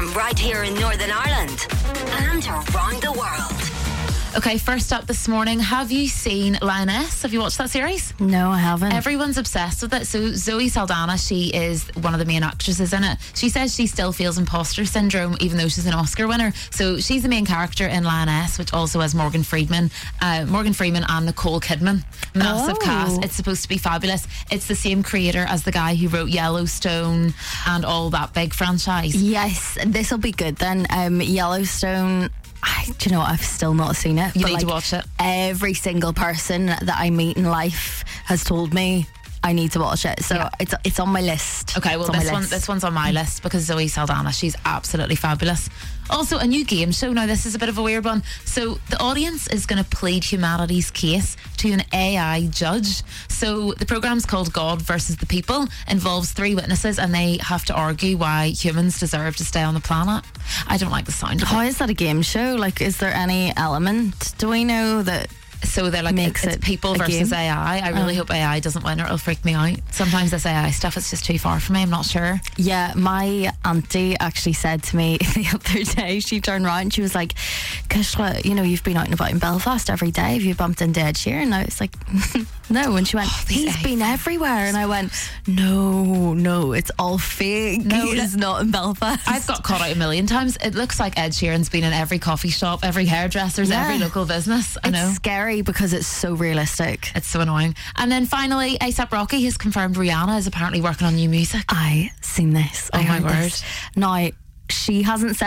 from right here in Northern Ireland and around the world. Okay, first up this morning, have you seen Lioness? Have you watched that series? No, I haven't. Everyone's obsessed with it. So Zoe Saldana, she is one of the main actresses in it. She says she still feels imposter syndrome even though she's an Oscar winner. So she's the main character in Lioness, which also has Morgan Freeman and Nicole Kidman. Massive cast. It's supposed to be fabulous. It's the same creator as the guy who wrote Yellowstone and all that big franchise. Yes, this will be good then. Yellowstone, do you know what? I've still not seen it. You need to watch it. Every single person that I meet in life has told me I need to watch it. So it's on my list. Okay, well this one's on my list because Zoe Saldana, she's absolutely fabulous. Also, a new game show. Now, this is a bit of a weird one. So the audience is going to plead humanity's case to an AI judge. So the programme's called God versus the People, involves 3 witnesses and they have to argue why humans deserve to stay on the planet. I don't like the sound of it. How is that a game show? Like, is there any element, do we know, that so they're like, makes it's it people a versus game? AI. I really hope AI doesn't win or it'll freak me out. Sometimes this AI stuff is just too far for me. I'm not sure. Yeah, my auntie actually said to me the other day, she turned around and she was like, Kishra, you know, you've been out and about in Belfast every day. Have you bumped into Ed Sheeran? And I was like, no. And she went, he's been everywhere. And I went, no, it's all fake. No, he's not in Belfast. I've got caught out a million times. It looks like Ed Sheeran's been in every coffee shop, every hairdresser's, every local business. I know. It's scary because it's so realistic. It's so annoying. And then finally, A$AP Rocky has confirmed Rihanna is apparently working on new music. I seen this. Oh I my heard word. this. Now, she hasn't said